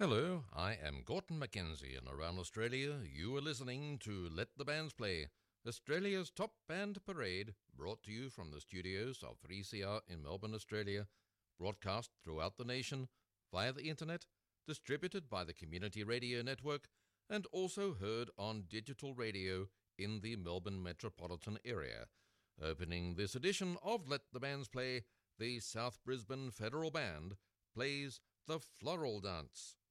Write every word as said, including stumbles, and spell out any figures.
Hello, I am Gorton Mackenzie, and around Australia you are listening to Let the Bands Play, Australia's top band parade, brought to you from the studios of three C R in Melbourne, Australia, broadcast throughout the nation via the internet, distributed by the Community Radio Network, and also heard on digital radio in the Melbourne metropolitan area. Opening this edition of Let the Bands Play, the South Brisbane Federal Band plays The Floral Dance.